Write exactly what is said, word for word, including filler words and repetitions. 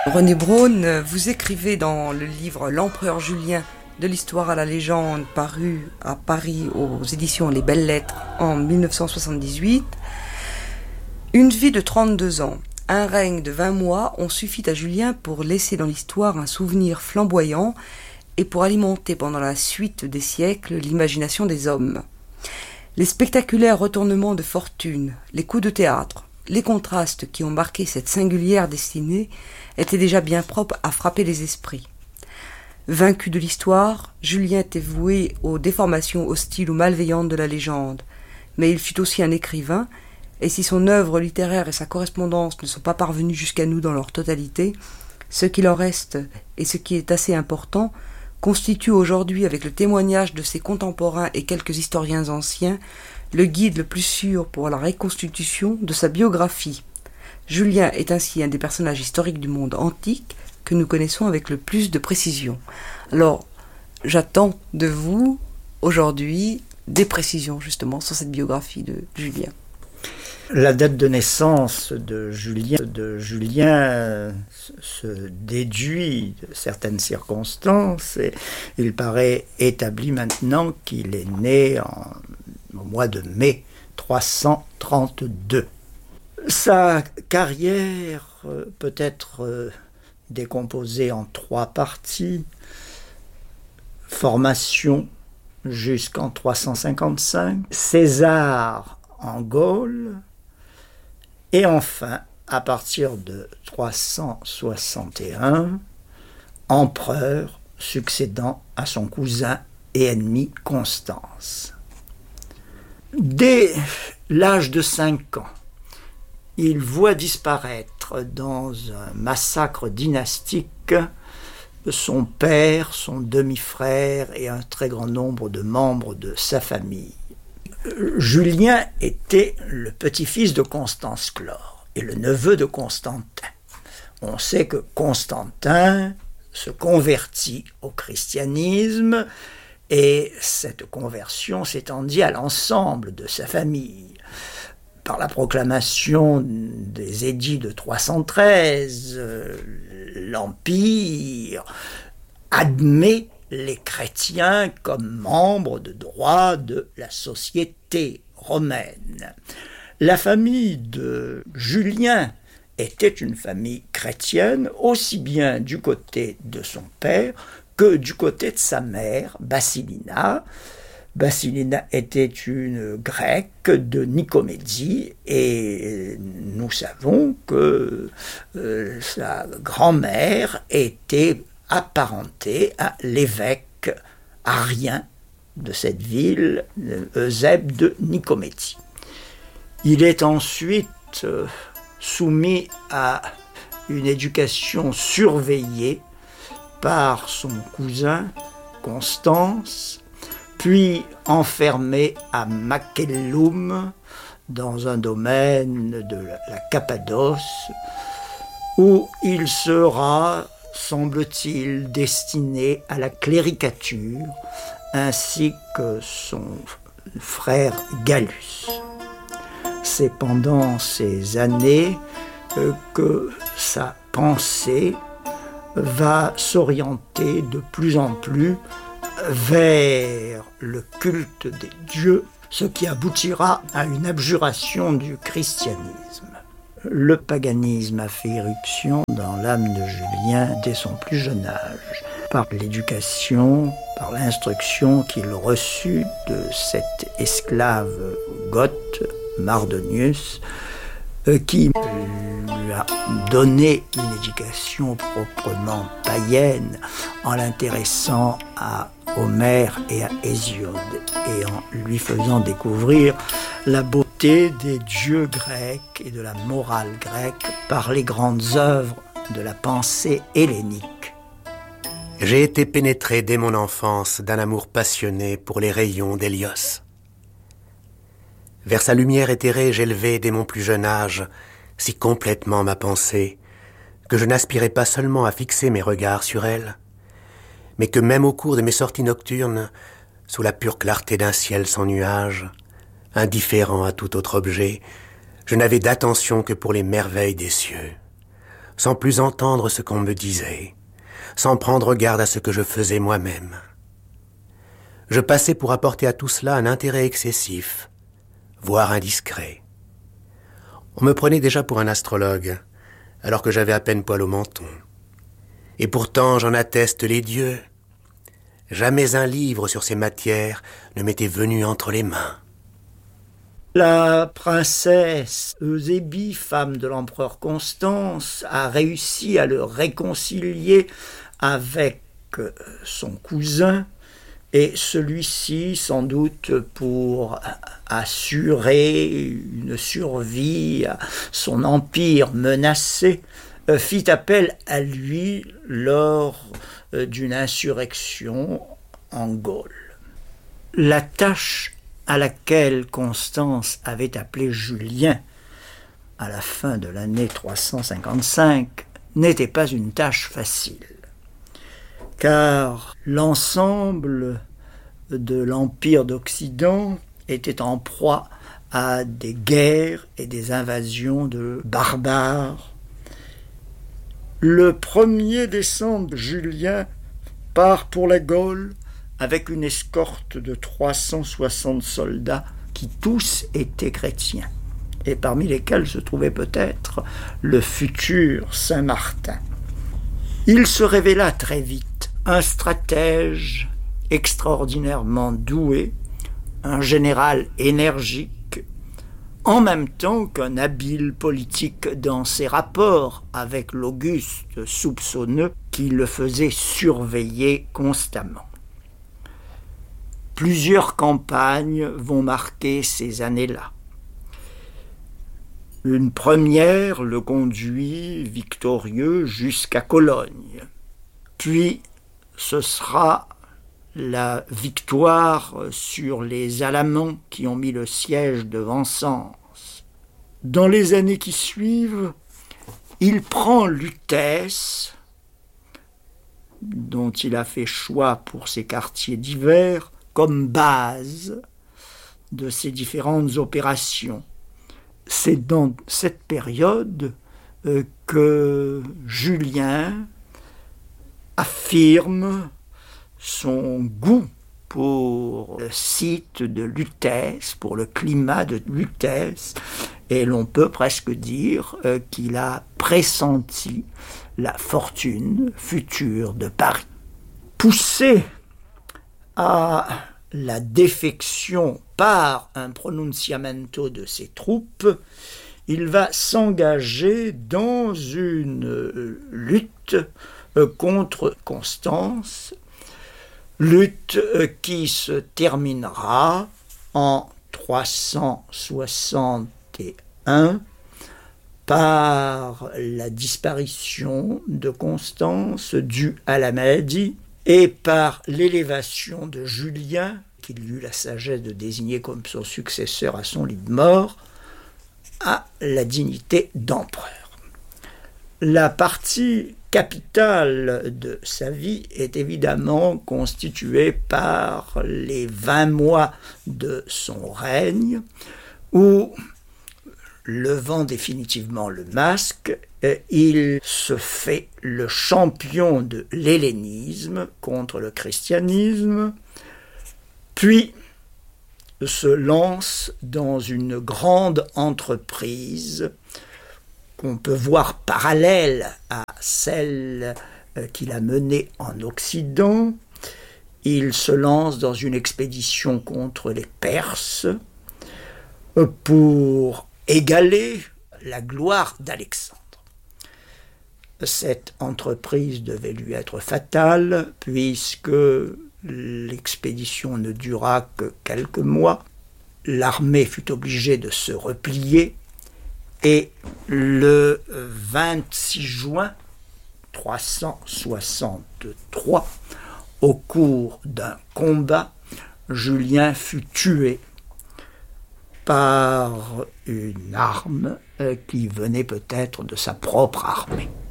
René Braun, vous écrivez dans le livre L'Empereur Julien, de l'histoire à la légende, paru à Paris aux éditions Les Belles Lettres en dix-neuf cent soixante-dix-huit. Une vie de trente-deux ans, un règne de vingt mois ont suffi à Julien pour laisser dans l'histoire un souvenir flamboyant et pour alimenter pendant la suite des siècles l'imagination des hommes. Les spectaculaires retournements de fortune, les coups de théâtre, les contrastes qui ont marqué cette singulière destinée étaient déjà bien propres à frapper les esprits. Vaincu de l'histoire, Julien était voué aux déformations hostiles ou malveillantes de la légende, mais il fut aussi un écrivain, et si son œuvre littéraire et sa correspondance ne sont pas parvenues jusqu'à nous dans leur totalité, ce qu'il en reste, et ce qui est assez important, constitue aujourd'hui, avec le témoignage de ses contemporains et quelques historiens anciens, le guide le plus sûr pour la reconstitution de sa biographie. Julien est ainsi un des personnages historiques du monde antique que nous connaissons avec le plus de précision. Alors, j'attends de vous, aujourd'hui, des précisions justement sur cette biographie de Julien. La date de naissance de Julien, de Julien se déduit de certaines circonstances et il paraît établi maintenant qu'il est né en, au mois de mai trois cent trente-deux. Sa carrière peut être décomposée en trois parties. Formation jusqu'en trois cent cinquante-cinq, César en Gaule, et enfin, à partir de trois cent soixante et un, empereur succédant à son cousin et ennemi Constance. Dès l'âge de cinq ans, il voit disparaître dans un massacre dynastique son père, son demi-frère et un très grand nombre de membres de sa famille. Julien était le petit-fils de Constance Chlore et le neveu de Constantin. On sait que Constantin se convertit au christianisme et cette conversion s'étendit à l'ensemble de sa famille. Par la proclamation des édits de trois cent treize, l'Empire admet les chrétiens comme membres de droit de la société romaine. La famille de Julien était une famille chrétienne, aussi bien du côté de son père que du côté de sa mère, Basilina. Basilina était une grecque de Nicomédie et nous savons que euh, sa grand-mère était apparenté à l'évêque arien de cette ville, Eusèbe de Nicomédie. Il est ensuite euh, soumis à une éducation surveillée par son cousin Constance, puis enfermé à Macellum, dans un domaine de la Cappadoce, où il sera, semble-t-il, destiné à la cléricature, ainsi que son frère Gallus. C'est pendant ces années euh, que sa pensée va s'orienter de plus en plus vers le culte des dieux, ce qui aboutira à une abjuration du christianisme. Le paganisme a fait irruption dans l'âme de Julien dès son plus jeune âge, par l'éducation, par l'instruction qu'il reçut de cet esclave goth, Mardonius, qui lui a donné une éducation proprement païenne en l'intéressant à Homère et à Hésiode et en lui faisant découvrir la beauté des dieux grecs et de la morale grecque par les grandes œuvres de la pensée hellénique. J'ai été pénétré dès mon enfance d'un amour passionné pour les rayons d'Hélios. Vers sa lumière éthérée, j'élevais dès mon plus jeune âge si complètement ma pensée que je n'aspirais pas seulement à fixer mes regards sur elle, mais que même au cours de mes sorties nocturnes, sous la pure clarté d'un ciel sans nuages, indifférent à tout autre objet, je n'avais d'attention que pour les merveilles des cieux. sans plus entendre ce qu'on me disait, sans prendre garde à ce que je faisais moi-même. Je passais pour apporter à tout cela un intérêt excessif, voire indiscret. On me prenait déjà pour un astrologue, alors que j'avais à peine poil au menton. Et pourtant, j'en atteste les dieux. Jamais un livre sur ces matières ne m'était venu entre les mains. La princesse Eusébie, femme de l'empereur Constance, a réussi à le réconcilier avec son cousin, et celui-ci, sans doute pour assurer une survie à son empire menacé, fit appel à lui lors d'une insurrection en Gaule. La tâche à laquelle Constance avait appelé Julien à la fin de l'année trois cent cinquante-cinq n'était pas une tâche facile, car l'ensemble de l'Empire d'Occident était en proie à des guerres et des invasions de barbares. Le premier décembre, Julien part pour la Gaule avec une escorte de trois cent soixante soldats qui tous étaient chrétiens, et parmi lesquels se trouvait peut-être le futur Saint Martin. Il se révéla très vite un stratège extraordinairement doué, un général énergique, en même temps qu'un habile politique dans ses rapports avec l'Auguste soupçonneux qui le faisait surveiller constamment. Plusieurs campagnes vont marquer ces années-là. Une première le conduit victorieux jusqu'à Cologne. Puis ce sera la victoire sur les Alamans qui ont mis le siège de Vincennes. Dans les années qui suivent, il prend Lutèce, dont il a fait choix pour ses quartiers d'hiver, comme base de ses différentes opérations. C'est dans cette période euh, que Julien affirme son goût pour le site de Lutèce, pour le climat de Lutèce, et l'on peut presque dire euh, qu'il a pressenti la fortune future de Paris. Poussé à la défection par un pronunciamento de ses troupes, il va s'engager dans une lutte contre Constance, lutte qui se terminera en trois cent soixante et un par la disparition de Constance due à la maladie et par l'élévation de Julien, qu'il eut la sagesse de désigner comme son successeur à son lit de mort, à la dignité d'empereur. La partie capitale de sa vie est évidemment constituée par les vingt mois de son règne, où, levant définitivement le masque, il se fait le champion de l'hellénisme contre le christianisme, puis se lance dans une grande entreprise qu'on peut voir parallèle à celle qu'il a menée en Occident. Il se lance dans une expédition contre les Perses pour égaler la gloire d'Alexandre. Cette entreprise devait lui être fatale, puisque l'expédition ne dura que quelques mois. L'armée fut obligée de se replier, et le vingt-six juin trois cent soixante-trois, au cours d'un combat, Julien fut tué par une arme qui venait peut-être de sa propre armée.